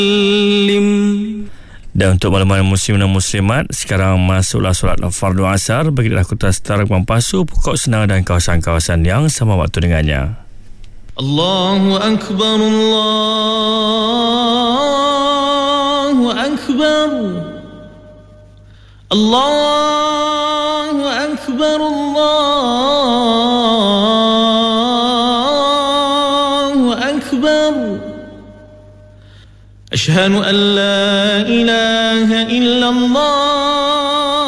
Dan untuk malam-malam muslim dan muslimat, sekarang masuklah solat fardu asar bagi Kota Setara, Kepang Pasu, Pokok Senang dan kawasan-kawasan yang sama waktu dengannya. Allahu Akbar, Allahu Akbar, Allahu Akbar, Allahu Akbar. Ashhadu an la ilaha illallah